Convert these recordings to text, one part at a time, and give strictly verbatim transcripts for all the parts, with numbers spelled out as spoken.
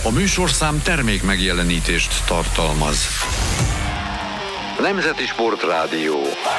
A műsorszám termék megjelenítést tartalmaz. Nemzeti Sportrádió.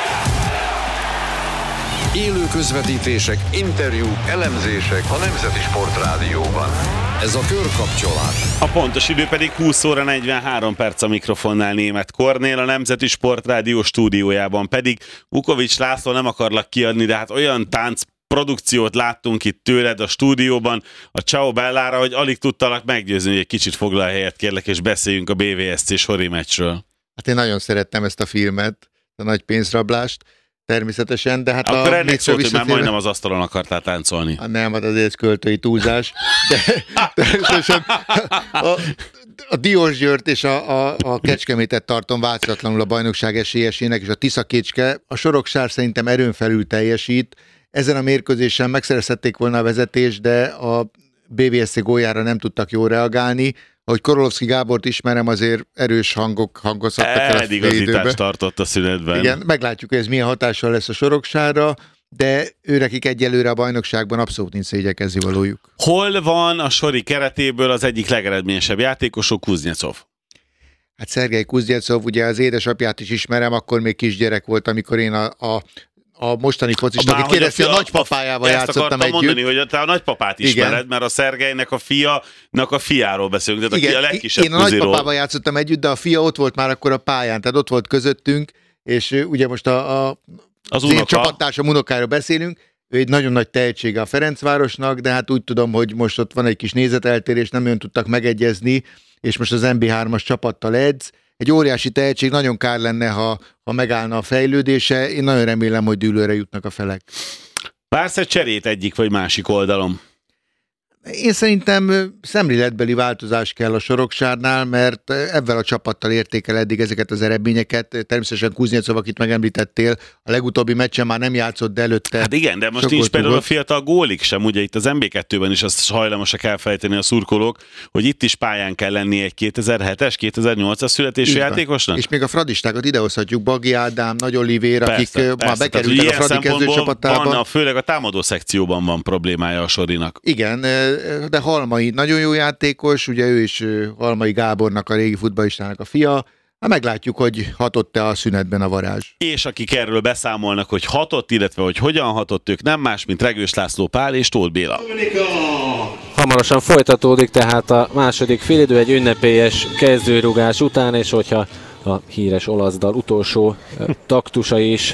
Élő közvetítések, interjúk, elemzések a Nemzeti Sportrádióban. Ez a Körkapcsolás. A pontos idő pedig húsz óra negyvenhárom perc, a mikrofonnál Németh Kornél, a Nemzeti Sportrádió stúdiójában pedig Vukovics László, nem akarlak kiadni, de hát olyan tánc produkciót láttunk itt tőled a stúdióban, a Ciao Bellára, hogy alig tudtalak meggyőzni, hogy egy kicsit foglalj helyet, kérlek, és beszéljünk a bé vé es cé Sori meccsről. Hát én nagyon szerettem ezt a filmet, a nagy pénzrablást, természetesen, de hát akkor a... ennek szólt, hogy már majdnem az asztalon akartál táncolni. Hát nem, hát azért költői túlzás, de természetesen a, a Diósgyőrt és a, a, a Kecskemétet tartom változatlanul a bajnokság esélyesének, és a Tiszakécske, a Soroksár szerintem erőn felül teljesít. Ezen a mérkőzésen megszerezhették volna a vezetést, de a bé vé es cé góljára nem tudtak jól reagálni. Ahogy Korolovszki Gábort ismerem, azért erős hangok hangozhattak el a Eligazítást tartott a szünetben. Igen, meglátjuk, hogy ez milyen hatással lesz a Soroksára, de őrekik egyelőre a bajnokságban abszolút nincs szégyekezni valójuk. Hol van a Sori keretéből az egyik legeredményesebb játékosok, Kuznecov? Hát Szergej Kuznecov, ugye az édesapját is ismerem, akkor még kisgyerek volt, amikor én a, a a mostani focista, akit kérdezte, a, a nagypapájával játszottam együtt. mondani, hogy te a nagypapát ismered, igen, mert a Szergejnek a fiának a fiáról beszélünk, tehát igen, aki a legkisebb én a nagypapával játszottam együtt, de a fia ott volt már akkor a pályán, tehát ott volt közöttünk, és ugye most a, a, az, az én csapattársam unokáról beszélünk, ő egy nagyon nagy tehetsége a Ferencvárosnak, de hát úgy tudom, hogy most ott van egy kis nézeteltérés, nem olyan tudtak megegyezni, és most az em bé hármas csapattal edz. Egy óriási tehetség, nagyon kár lenne, ha, ha megállna a fejlődése. Én nagyon remélem, hogy dűlőre jutnak a felek. Vársz egy cserét egyik vagy másik oldalon? Én szerintem szemléletbeli változás kell a Soroksárnál, mert ebben a csapattal érték el eddig ezeket az eredményeket. Természetesen Kuznecov, akit megemlítettél, a legutóbbi meccsen már nem játszott, de előtte... Hát igen, de most nincs például a fiatal gólik sem, ugye itt az em bé kettőben is azt hajlamosak elfelejteni a szurkolók, hogy itt is pályán kell lenni egy kétezer-hetes, kétezer-nyolcas születésű játékosnak. És még a fradistákat idehozhatjuk, Bagi Ádám, Nagy Olivér, akik persze, már persze, bekerültek a Fradi kezdőcsapatában. Van, a, főleg a támadó szekcióban van problémája a Sorinak. Igen, de Halmai nagyon jó játékos, ugye ő is Halmai Gábornak, a régi futballistának a fia. Hát meglátjuk, hogy hatott-e a szünetben a varázs. És akik erről beszámolnak, hogy hatott, illetve hogy hogyan hatott, ők nem más, mint Regős László Pál és Tóth Béla. Hamarosan folytatódik tehát a második félidő egy ünnepélyes kezdőrugás után, és hogyha a híres olasz dal utolsó taktusa is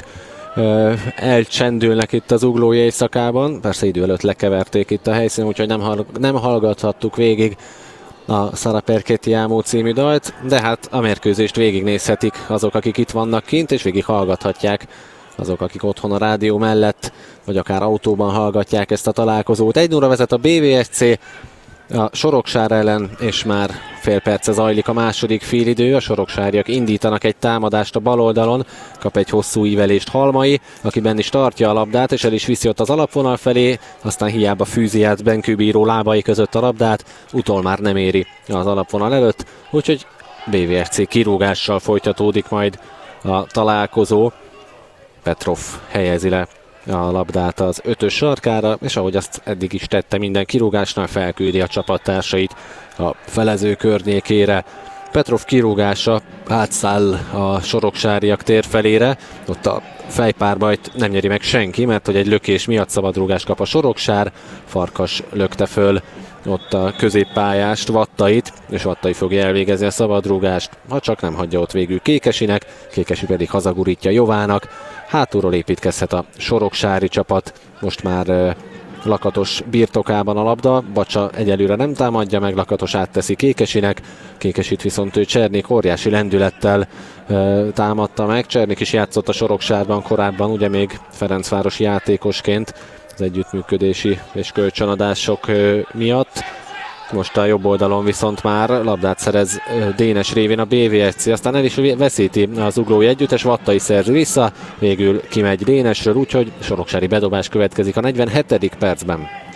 elcsendülnek itt az Zuglói éjszakában. Persze idő előtt lekeverték itt a helyszínen, úgyhogy nem, hallg- nem hallgathattuk végig a Sara Perché Amo című dalt, de hát a mérkőzést végignézhetik azok, akik itt vannak kint, és végig hallgathatják azok, akik otthon a rádió mellett, vagy akár autóban hallgatják ezt a találkozót. egy nulla vezet a bé vé es cé a Soroksár ellen, és már fél perce zajlik a második félidő. A soroksáriak indítanak egy támadást a bal oldalon, kap egy hosszú ívelést Halmai, akiben is tartja a labdát, és el is viszi ott az alapvonal felé, aztán hiába fűzi át Benkőbíró lábai között a labdát, utol már nem éri az alapvonal előtt, úgyhogy bé vé es cé kirúgással folytatódik majd a találkozó. Petrov helyezi le a labdát az ötös sarkára, és ahogy azt eddig is tette minden kirúgásnál, felküldi a csapattársait a felező környékére. Petrov kirúgása átszáll a soroksáriak tér felére, ott a fejpárbajt nem nyeri meg senki, mert hogy egy lökés miatt szabadrúgást kap a Soroksár, Farkas lökte föl ott a középpályást, Vattait, és Vattai fogja elvégezni a szabadrúgást, ha csak nem hagyja ott végül Kékesinek, Kékesi pedig hazagurítja Jovának. Hátulról építkezhet a soroksári csapat, most már uh, Lakatos birtokában a labda, Bacsa egyelőre nem támadja meg, Lakatos átteszi Kékesinek, Kékesit viszont ő Csernik óriási lendülettel uh, támadta meg. Csernik is játszott a Soroksárban korábban, ugye még Ferencvárosi játékosként az együttműködési és kölcsönadások uh, miatt. Most a jobb oldalon viszont már labdát szerez Dénes révén a bé vé es cé, aztán el is veszíti az zuglói együttes, Vattai szerzi vissza, végül kimegy Dénesről, úgyhogy soroksári bedobás következik a negyvenhetedik percben.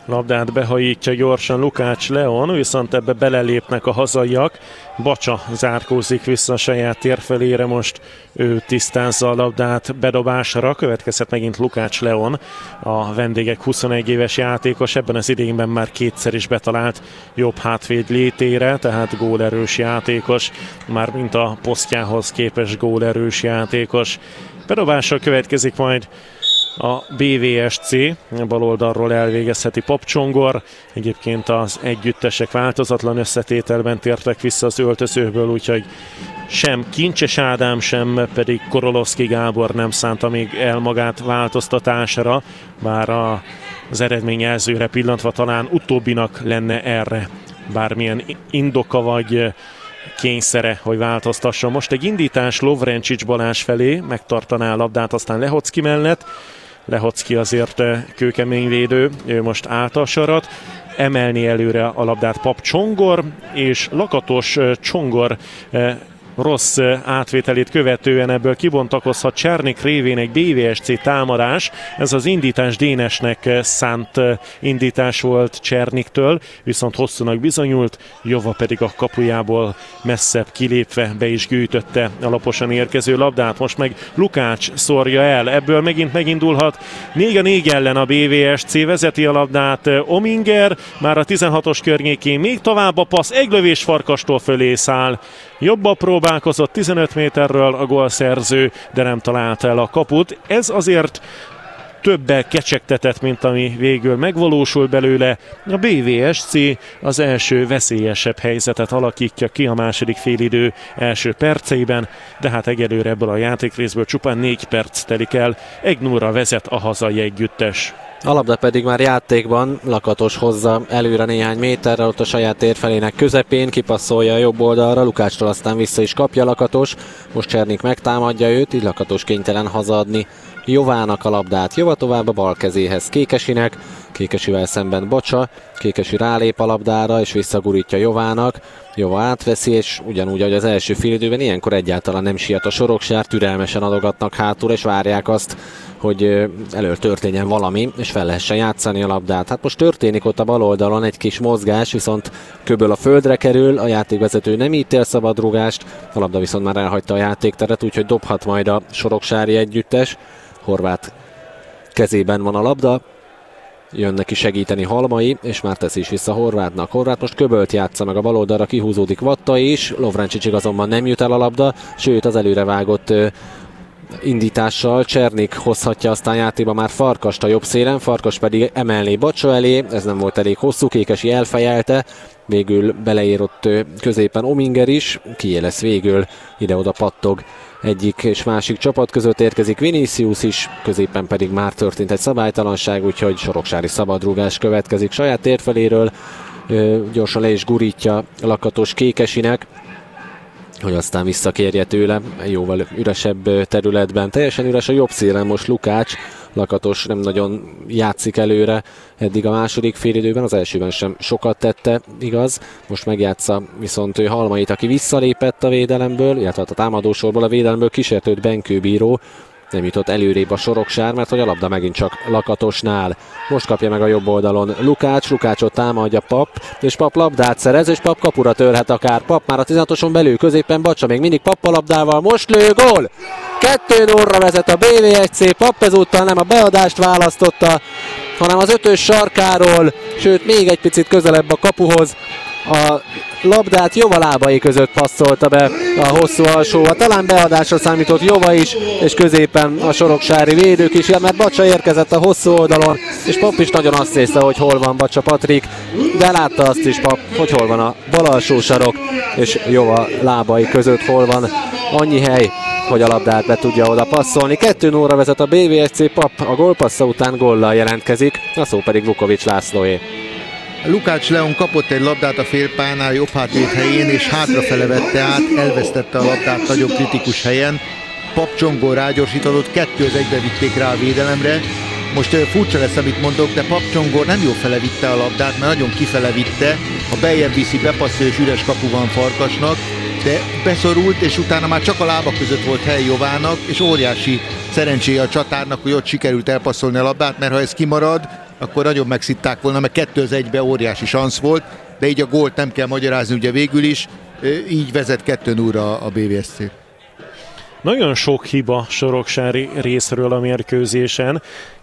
Labdát behajítja gyorsan Lukács Leon, viszont ebbe belelépnek a hazaiak. Bacsa zárkózik vissza a saját tér felére, most ő tisztázza a labdát bedobásra. Következhet megint Lukács Leon, a vendégek huszonegy éves játékos, ebben az idényben már kétszer is betalált jobb hátvéd létére, tehát gólerős játékos, már mint a posztjához képes gólerős játékos. Bedobásra következik majd a bé vé es cé, bal oldalról elvégezheti Pap Csongor. Egyébként az együttesek változatlan összetételben tértek vissza az öltözőből, úgyhogy sem Kincses Ádám, sem pedig Korolowski Gábor nem szánta még el magát változtatásra, bár a, az eredményjelzőre pillantva talán utóbbinak lenne erre bármilyen indoka vagy kényszere, hogy változtasson. Most egy indítás Lovrencsics Balázs felé, megtartaná a labdát, aztán Lehocki mellett. Lehocki azért kőkemény védő, ő most állta a sarat, emelni előre a labdát Pap Csongor, és Lakatos Csongor rossz átvételét követően ebből kibontakozhat Csernik révén egy bé vé es cé támadás. Ez az indítás Dénesnek szánt indítás volt Cserniktől, viszont hosszúnak bizonyult, Jova pedig a kapujából messzebb kilépve be is gyűjtötte a laposan érkező labdát. Most meg Lukács szórja el, ebből megint megindulhat négy a négy ellen a bé vé es cé, vezeti a labdát Ominger, már a tizenhatos környékén még tovább a passz, egy lövés Farkastól fölé száll. Jobban próbálkozott tizenöt méterről a gólszerző, de nem találta el a kaput. Ez azért többel kecsegtetett, mint ami végül megvalósul belőle. A bé vé es cé az első veszélyesebb helyzetet alakítja ki a második félidő első perceiben, de hát egyelőre ebből a játékrészből csupán négy perc telik el. egy nullra vezet a hazai együttes. A labda pedig már játékban, Lakatos hozza előre néhány méterrel, ott a saját térfelének közepén, kipasszolja a jobb oldalra, Lukácstól aztán vissza is kapja Lakatos, most Csernik megtámadja őt, így Lakatos kénytelen hazaadni Jovának a labdát. Jova tovább a bal kezéhez Kékesinek, Kékesivel szemben Bacsa, Kékesi rálép a labdára és visszagurítja Jovának, Jova átveszi, és ugyanúgy, ahogy az első félidőben, ilyenkor egyáltalán nem siet a Soroksár, türelmesen adogatnak hátul, és várják azt, hogy elől történjen valami, és fel lehessen játszani a labdát. Hát most történik ott a bal oldalon egy kis mozgás, viszont Köböl a földre kerül, a játékvezető nem ítél szabadrugást, a labda viszont már elhagyta a játékteret, úgyhogy dobhat majd a soroksári együttes. Horváth kezében van a labda, jön neki segíteni Halmai, és már teszi is vissza Horváthnak. Horváth most Köbölt játsza meg a bal oldalra, kihúzódik Vatta is, Lovrencsicsig azonban nem jut el a labda, sőt az előrevágott indítással Csernik hozhatja aztán játékba már Farkast a jobb szélen, Farkas pedig emelné Bacsa elé, ez nem volt elég hosszú, Kékesi elfejelte, végül beleér ott középen Ominger is, kié lesz végül, ide-oda pattog egyik és másik csapat között, érkezik Vinicius is, középen pedig már történt egy szabálytalanság, úgyhogy soroksári szabadrúgás következik saját térfeléről, gyorsan le is gurítja Lakatos Kékesinek, hogy aztán visszakérje tőle jóval üresebb területben. Teljesen üres a jobb szélen most Lukács, Lakatos nem nagyon játszik előre eddig a második félidőben, az elsőben sem sokat tette, igaz. Most megjátsza viszont ő Halmait, aki visszalépett a védelemből, illetve a támadósorból, a védelemből kísértőt Benkő bíró. Nem jutott előrébb a Soroksár, mert hogy a labda megint csak Lakatosnál. Most kapja meg a jobb oldalon Lukács, Lukácsot támadja Pap, és Pap labdát szerez, és Pap kapura törhet akár. Pap már a tizenhatoson belül, középen Bacsa, még mindig Pap a labdával, most lő, gól! kettő nullra vezet a bé vé es cé, Pap ezúttal nem a beadást választotta, hanem az ötös sarkáról, sőt még egy picit közelebb a kapuhoz. A labdát Jova lábai között passzolta be a hosszú alsóval, talán beadásra számított Jova is, és középen a soroksári védők is, mert Bacsa érkezett a hosszú oldalon, és Pap is nagyon azt nézte, hogy hol van Bacsa Patrik, de látta azt is Pap, hogy hol van a bal alsó sarok, és Jova lábai között hol van annyi hely, hogy a labdát be tudja oda passzolni. kettő nullra vezet a bé vé es cé, Pap a gólpassza után góllal jelentkezik, a szó pedig Vukovics Lászlóé. Lukács Leon kapott egy labdát a félpályánál jobb hátvéd helyén, és hátrafele vette át, elvesztette a labdát nagyon kritikus helyen. Pap Csongor rágyorsított, kettő az egybe vitték rá a védelemre. Most furcsa lesz, amit mondok, de Pap Csongor nem jó fele vitte a labdát, mert nagyon kifele vitte. Ha beljebb viszi, bepasszol és üres kapu van Farkasnak. de beszorult, és utána már csak a lába között volt hely Jovának, és óriási szerencséje a csatárnak, hogy ott sikerült elpasszolni a labdát, mert ha ez kimarad, akkor nagyon megszitták volna, mert kettő az egybe óriási szansz volt, de így a gólt nem kell magyarázni ugye végül is, így vezet kettő nulla a bé vé es cé. Nagyon sok hiba Soroksári részről a mérkőzésen.